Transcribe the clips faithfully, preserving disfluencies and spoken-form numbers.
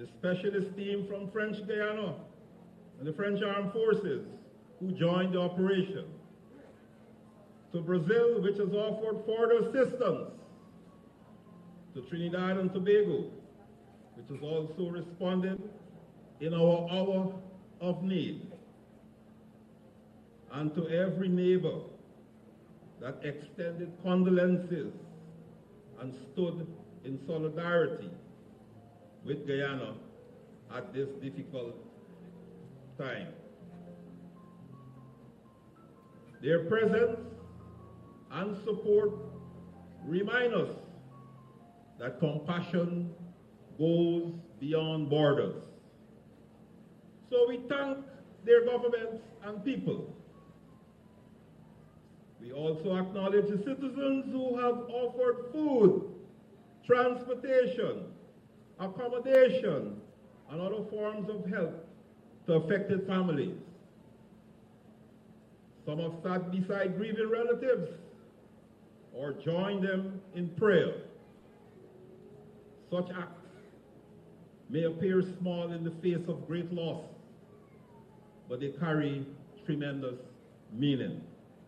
the specialist team from French Guiana and the French Armed Forces who joined the operation, to Brazil, which has offered further assistance, to Trinidad and Tobago, which has also responded in our hour of need, and to every neighbor that extended condolences and stood in solidarity with Guyana at this difficult time. Their presence and support remind us that compassion goes beyond borders. So we thank their governments and people. We also acknowledge the citizens who have offered food, transportation, accommodation, and other forms of help to affected families. Some have sat beside grieving relatives or joined them in prayer. Such acts may appear small in the face of great loss, but they carry tremendous meaning.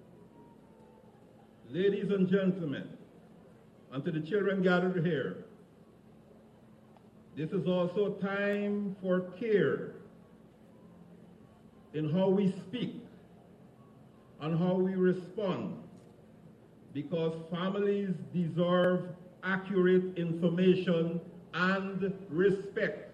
Ladies and gentlemen, and to the children gathered here, this is also a time for care in how we speak and how we respond, because families deserve accurate information and respect.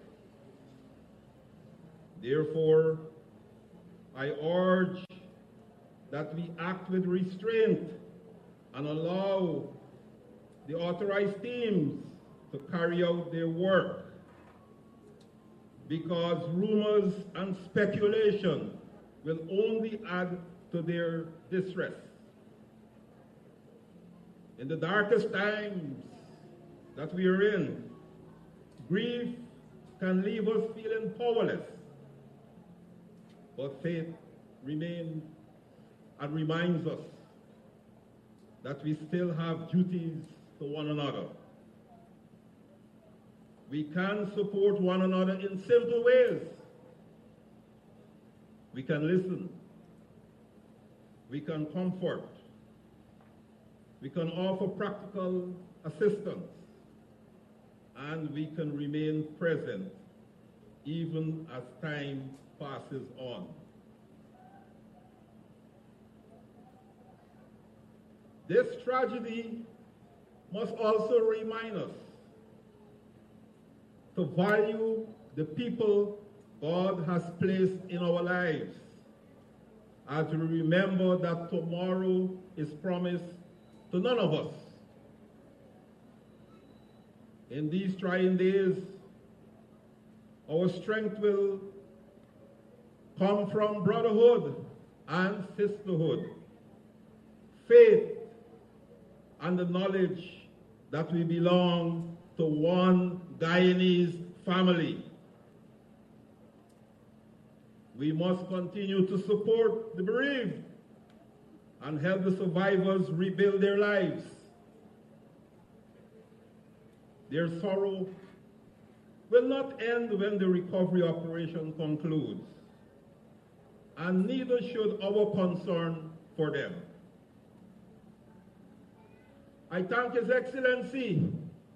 Therefore, I urge that we act with restraint and allow the authorized teams to carry out their work, because rumors and speculation will only add to their distress. In the darkest times that we are in, grief can leave us feeling powerless, but faith remains and reminds us that we still have duties to one another. We can support one another in simple ways. We can listen. We can comfort. We can offer practical assistance. And we can remain present even as time passes on. This tragedy must also remind us to value the people God has placed in our lives, as we remember that tomorrow is promised to none of us. In these trying days, our strength will come from brotherhood and sisterhood, faith, and the knowledge that we belong to one Guyanese family. We must continue to support the bereaved and help the survivors rebuild their lives. Their sorrow will not end when the recovery operation concludes, and neither should our concern for them. I thank His Excellency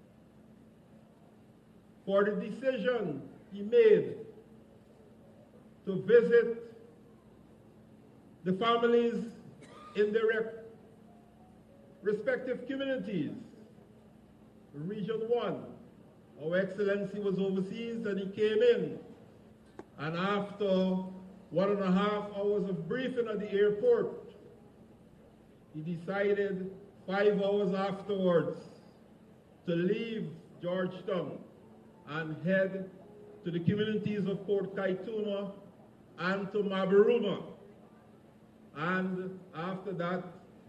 for the decision he made to visit the families in their respective communities. Region one, Our Excellency was overseas and he came in, and after one and a half hours of briefing at the airport, he decided five hours afterwards to leave Georgetown and head to the communities of Port Kaituma and to Mabaruma. And after that,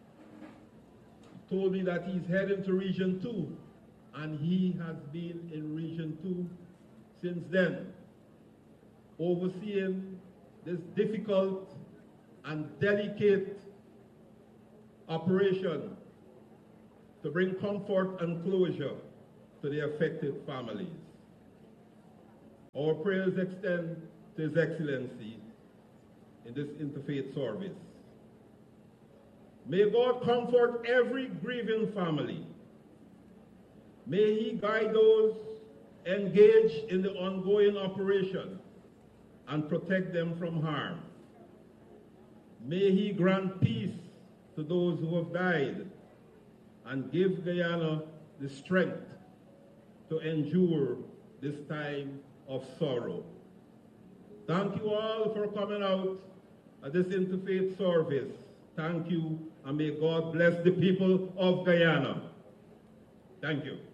he told me that he's heading to Region two, and he has been in Region two since then, overseeing this difficult and delicate operation to bring comfort and closure to the affected families. Our prayers extend to His Excellency in this interfaith service. May God comfort every grieving family. May He guide those engaged in the ongoing operation and protect them from harm. May He grant peace to those who have died and give Guyana the strength to endure this time of sorrow. Thank you all for coming out at this interfaith service. Thank you, and may God bless the people of Guyana. Thank you.